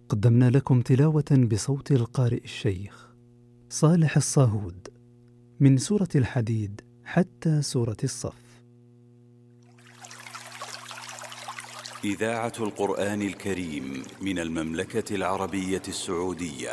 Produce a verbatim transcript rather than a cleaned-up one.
قدمنا لكم تلاوة بصوت القارئ الشيخ صالح الصاهود من سورة الحديد حتى سورة الصف. إذاعة القرآن الكريم من المملكة العربية السعودية.